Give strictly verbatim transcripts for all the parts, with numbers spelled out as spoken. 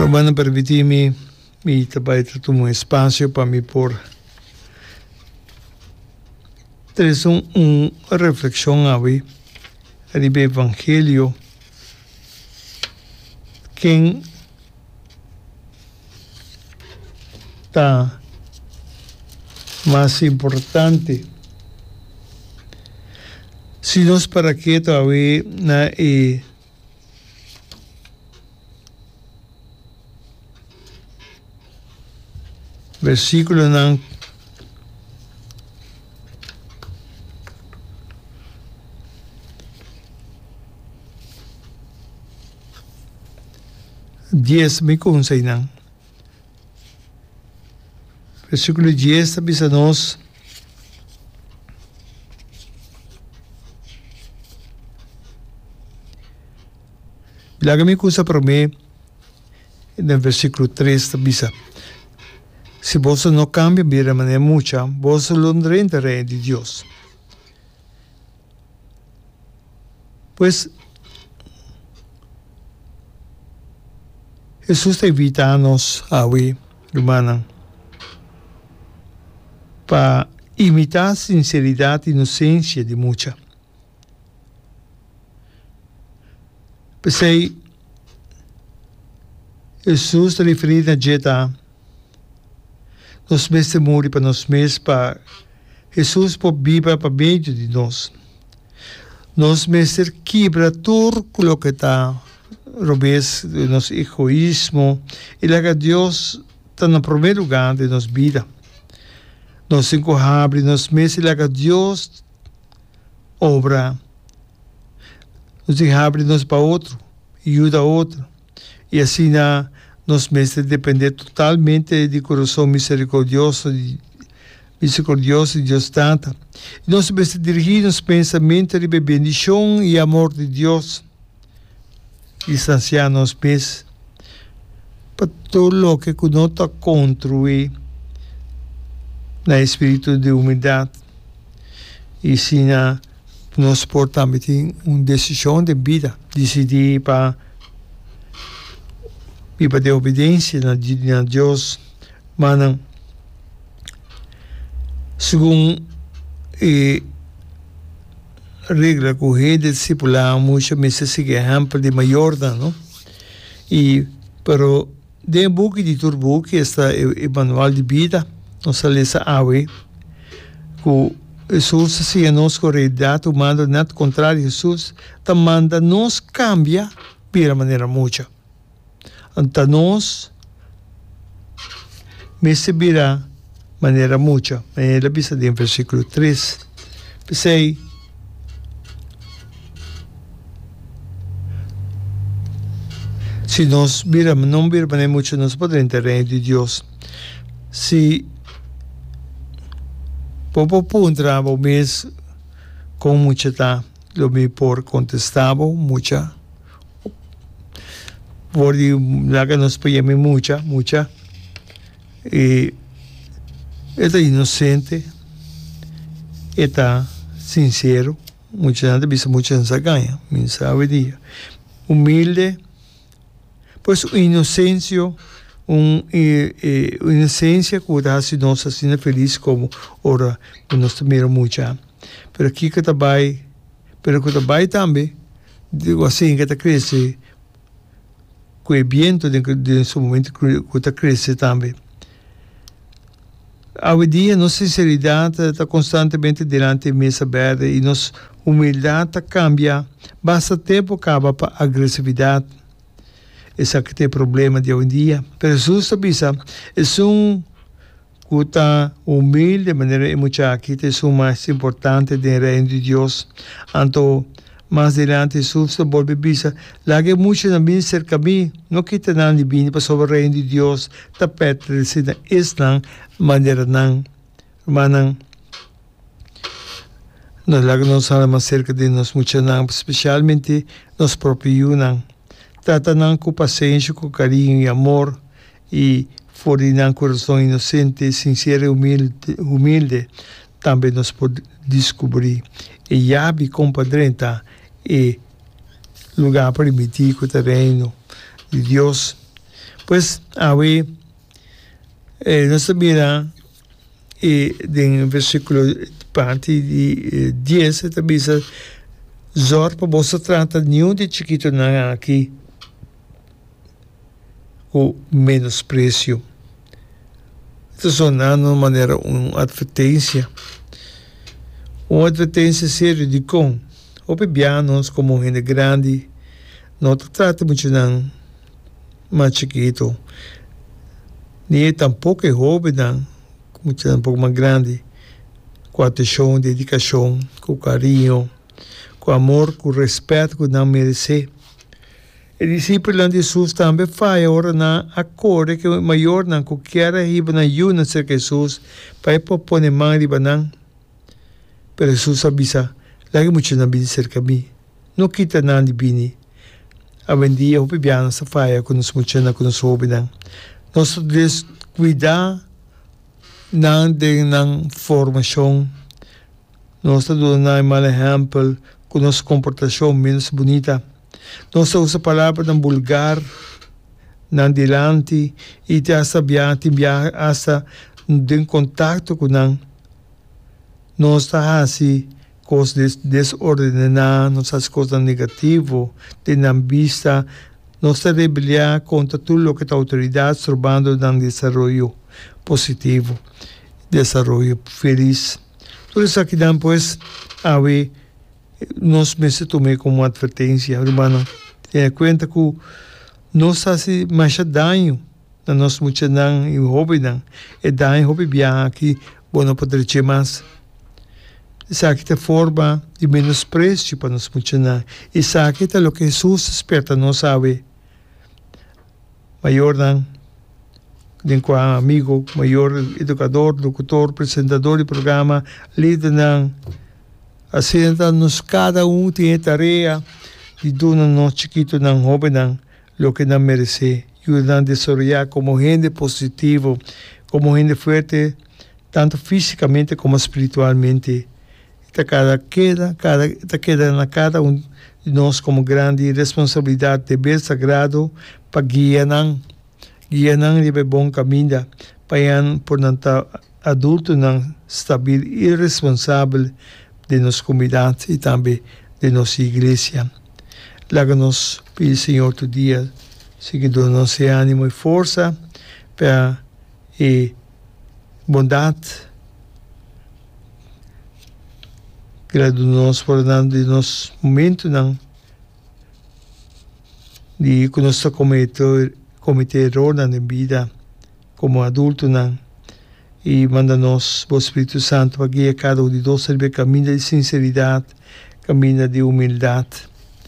Hermano, permitime mi trabalhar um espaço para me pôr trazer um, um, uma reflexão aí a nível evangelho. Quem está mais importante se nós para que talvez na e versículo não dez me consei não versículo dez bisa nós bilaga-me coisa para mim no versículo três bisa se você não cambia de maneira mucha, você não entra reino de Deus. Pois Jesus está invitando-nos a hoje, irmã, para imitar a sinceridade e inocência de mucha. Pensei, Jesus está referindo a Jeta. Nós mesmos morremos para nós mesmos, para Jesus por viver para meio de nós. Nós mesmos quebra tudo o que está robês do nosso egoísmo e lá que Deus está no primeiro lugar de nossa vida. Nós encorramos nós mesmos lá que Deus obra. Nós encorramos para outro, ajuda outro. E assim na nós mesmos depender totalmente de coração misericordioso, de, misericordioso de Deus Tanto. E nós mesmos dirigir nos pensamentos de bendição e amor de Deus, distanciar nós mesmos para todo o que nós está construir no espírito de humildade. E assim nós portamos uma decisão de vida, decidir para viva de obediência na Deus, mas segundo a regra correta, discipular muitas vezes se exemplo de maior dano e pero de book de turbo que está o manual de vida nós lesa ave que Jesus se nos correidade humana nada contrário Jesus te manda nos cambia de maneira muita. Então nós me servirá maneira muita. Ela bisa em versículo três. Pensei, se nós viramos, não viramos muito, nós podemos ter reino de Deus. Se povo puntrava o mês com muita tá, lo me por contestava muita. Por lá que nos pegamos mucha, mucha, e está inocente, está sincero, muita gente bisa mucha gente ganha, me sabe dia, humilde, pois o inocêncio, um e, e, inocência que dá se nós assim feliz como ora que nós também mucha, pero aqui que também, pero que também também, digo assim que está cresce que o viento de, de, de su momento que crece também. Hoje dia, nossa sinceridade está constantemente diante da mesa aberta e nossa humildade cambia. Basta tempo acaba para a agressividade. Esse aqui tem problema de hoje em dia. Mas Jesus avisa, é um que está humilde de maneira emocional, que é o mais importante do reino de Deus. Então, mais adiante, Jesus volve a dizer, lá que muitos não vêm cerca de mim, não quita nada de mim para sobre o reino de Deus, está perto de si, esta maneira não, mas não, nós lá que nós falamos cerca de nós, muitos não, especialmente nós próprios não, trata não com paciência, com carinho e amor, e fora de um coração inocente, sincero e humilde, humilde, também nós podemos descobrir. E já vi compadrenta e lugar para emitir o terreno de Deus. Pues, awe, eh, nos mira, e den versículo parte de eh, diez, também diz, zor para você tratar nenhum de chiquito na aqui o menosprecio. Isso sonando de maneira uma advertência, uma advertência séria de com o bebianos como gente grande, não trata muito não, mais chiquito, nem tampouco é hobby não, muito um pouco mais grande, com atenção, dedicação, com carinho, com amor, com respeito que não merece. E discípulo de Jesus também faz ora na acordo que o maior não qualquer riba na yuna ser Jesus para propor mão riba não. Pero Jesus avisa, lagi muito na bini cerca mi. Não kita na ni bini. A vendia o pibiana sa faya com nos muito na com nos hobi não. Nós descuidar não de não formação. Nós estamos na mal exemplo com nossa comportação menos bonita. Nós usa a palavra ng vulgar, ng dilante, e te asabiati, asa din contato com nang nós está assim, coisas desordenadas, nossas coisas negativas, de não vista, nós está rebeliar contra tudo o que a autoridade roubando ng desenvolvimento positivo, desenvolvimento feliz. Tudo isso aqui, pues, awe, nós me se tomei como uma advertência, irmão. Tenha conta que nós fazemos mais dano na nossa multidão e hobby não. É dano hobby bem aqui, bom não poder ter mais. Isso aqui é forma de menosprezo para nós multidão. Isso aqui é o que Jesus espera nós sabe. Maior não, tem com amigo, maior educador, locutor, apresentador de programa, líder não. Assim, nos cada um tem tarefa de dar no chiquito ng jovem ng lo que não merece. Ayudar a desarrollar como gente positivo, como gente fuerte, tanto físicamente como espiritualmente. Esta cada queda, cada, esta queda na cada um de nós como grande responsabilidade, dever sagrado, para guiar ng, guiar ng libre bom caminho, para yan por nanto adulto ng stabil e responsável de nossa comunidade e também de nossa igreja. Láganos, pedi Senhor, todo dia, seguindo nosso ânimo e força para e bondade grado nós por dando de nosso momento não de que nós cometer cometer erro na vida como adulto não. E manda-nos o Espírito Santo para guiar cada um de nós sobre caminho de sinceridade, caminho de humildade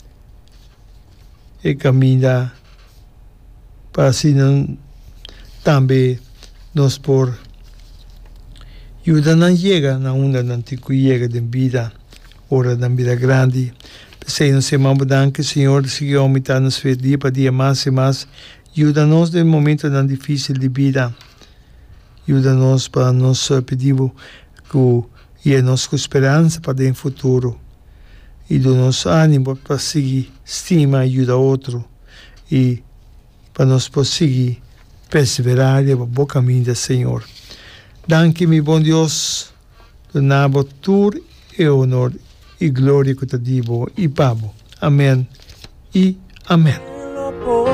e caminho para assim não, também nós por ajuda não chega na onda não tem que chega de vida, hora da vida grande. Pensei no semana que o Senhor seguiu aumentando-nos dia para dia mais e mais, ajuda-nos no momento tão difícil de vida. Ajuda-nos para nosso pedido que é nossa esperança para o futuro e do nosso ânimo para seguir, estima e ajuda outro e para nós conseguir perseverar e para o bom caminho do Senhor. Danke, meu bom Deus, donavo tur e honor e glória que te divo e pavo. Amém e amém.